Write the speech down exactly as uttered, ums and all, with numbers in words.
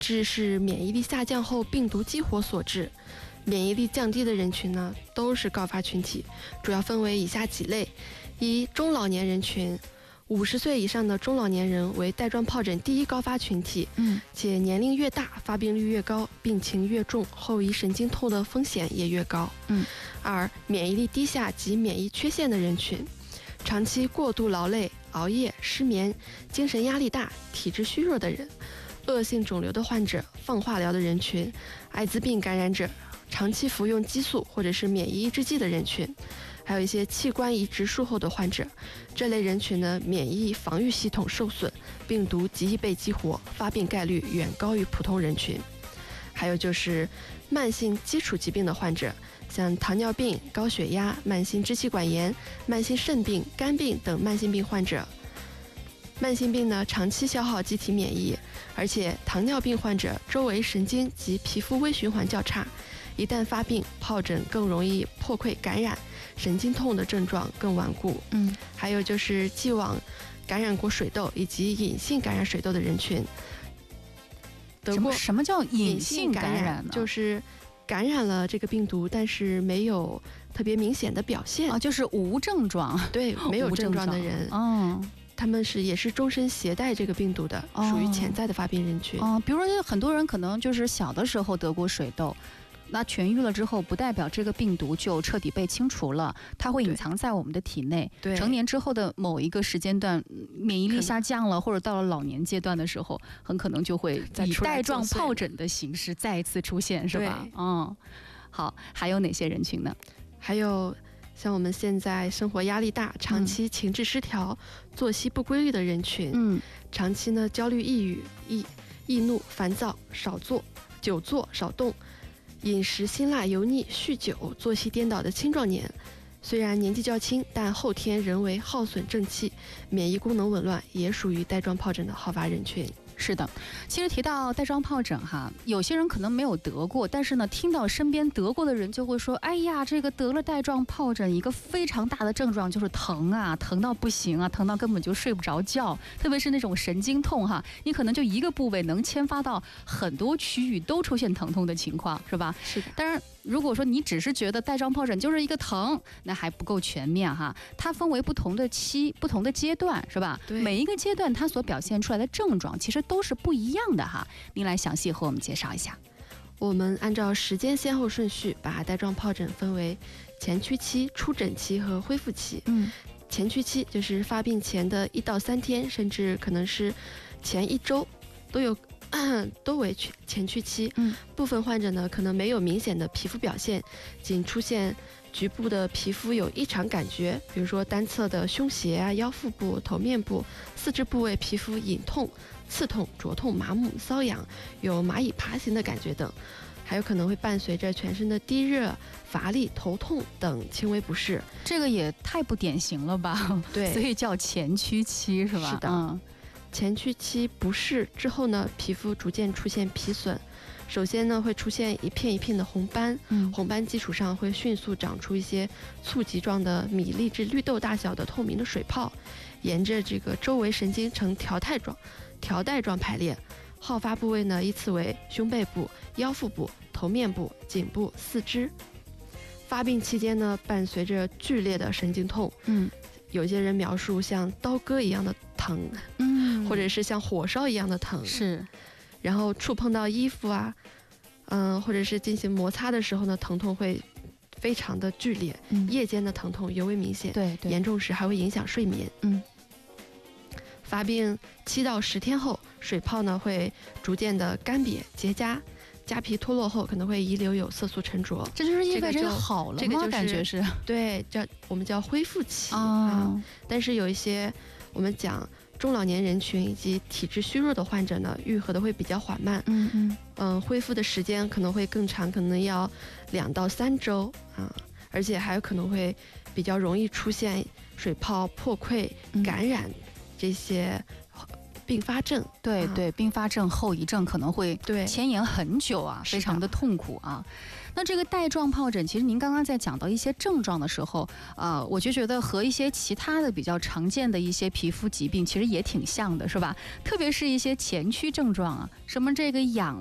致是免疫力下降后病毒激活所致。免疫力降低的人群呢，都是高发群体，主要分为以下几类：一、中老年人群，五十岁以上的中老年人为带状疱疹第一高发群体， 嗯， 且年龄越大，发病率越高，病情越重，后遗神经痛的风险也越高。 嗯。 二、免疫力低下及免疫缺陷的人群，长期过度劳累、熬夜、失眠、精神压力大、体质虚弱的人，恶性肿瘤的患者、放化疗的人群，艾滋病感染者，长期服用激素或者是免疫抑制剂的人群，还有一些器官移植术后的患者。这类人群呢，免疫防御系统受损，病毒极易被激活，发病概率远高于普通人群。还有就是慢性基础疾病的患者，像糖尿病、高血压、慢性支气管炎、慢性肾病、肝病等慢性病患者。慢性病呢，长期消耗机体免疫，而且糖尿病患者周围神经及皮肤微循环较差，一旦发病，疱疹更容易破溃感染，神经痛的症状更顽固。 嗯， 还有就是既往感染过水痘以及隐性感染水痘的人群。得过什么叫隐性感染呢？ 就是感染了这个病毒，但是没有特别明显的表现啊，就是无症状。 对，没有症状的人， 嗯， 他们是也是终身携带这个病毒的， 哦、 属于潜在的发病人群。 哦、比如说很多人可能就是小的时候得过水痘。那痊愈了之后，不代表这个病毒就彻底被清除了，它会隐藏在我们的体内。 对， 成年之后的某一个时间段，免疫力下降了，或者到了老年阶段的时候，很可能就会以带状疱疹的形式再一次出现，是吧？嗯，好，还有哪些人群呢？ 还有像我们现在生活压力大，长期情志失调、嗯、作息不规律的人群， 嗯， 长期呢焦虑、抑郁、易易怒、烦躁，少坐、久坐、少动。饮食辛辣油腻、酗酒、作息颠倒的青壮年，虽然年纪较轻，但后天仍为耗损正气，免疫功能紊乱，也属于带状疱疹的好发人群。 是的，其实提到带状疱疹哈，有些人可能没有得过，但是呢，听到身边得过的人就会说，哎呀，这个得了带状疱疹，一个非常大的症状就是疼啊，疼到不行啊，疼到根本就睡不着觉，特别是那种神经痛哈，你可能就一个部位能牵发到很多区域都出现疼痛的情况，是吧？ 是的。 当然，如果说你只是觉得带状疱疹就是一个疼，那还不够全面哈，它分为不同的期、不同的阶段，是吧？ 对。 每一个阶段它所表现出来的症状，其实都是不一样的哈。您来详细和我们介绍一下。 我们按照时间先后顺序，把带状疱疹分为前驱期、出疹期和恢复期。 嗯， 前驱期就是发病前的一到三天，甚至可能是前一周，都有。都为前驱期， 嗯， 部分患者呢可能没有明显的皮肤表现，仅出现局部的皮肤有异常感觉，比如说单侧的胸胁啊、腰腹部、头面部、四肢部位皮肤隐痛、刺痛、灼痛、麻木、瘙痒，有蚂蚁爬行的感觉等，还有可能会伴随着全身的低热、乏力、头痛等轻微不适。 这个也太不典型了吧？ 对， 所以叫前驱期是吧？ 是的。 嗯， 前驱期不适之后呢，皮肤逐渐出现皮损，首先呢会出现一片一片的红斑， 嗯， 红斑基础上会迅速长出一些簇集状的米粒至绿豆大小的透明的水泡，沿着这个周围神经呈条带状、条带状排列。好发部位呢依次为胸背部、腰腹部、头面部、颈部、四肢。发病期间呢，伴随着剧烈的神经痛， 嗯， 有些人描述像刀割一样的疼， 嗯。 或者是像火烧一样的疼， 是， 然后触碰到衣服啊，嗯、呃，或者是进行摩擦的时候呢，疼痛会非常的剧烈， 嗯、 夜间的疼痛尤为明显， 对对， 严重时还会影响睡眠。 嗯， 发病七到十天后，水泡呢会逐渐的干瘪结痂，痂皮脱落后可能会遗留有色素沉着， 这就是意味着好了吗？ 这个就是感觉是对，叫我们叫恢复期、 哦、 啊。但是有一些我们讲。中老年人群以及体质虚弱的患者呢，愈合的会比较缓慢， 嗯嗯嗯、呃，恢复的时间可能会更长，可能要两到三周啊，而且还有可能会比较容易出现水泡、破溃、感染这些并发症。 对对，并发症后遗症可能会对牵延很久啊，非常的痛苦啊。那这个带状疱疹，其实您刚刚在讲到一些症状的时候，呃，我就觉得和一些其他的比较常见的一些皮肤疾病其实也挺像的，是吧？特别是一些前驱症状啊，什么这个痒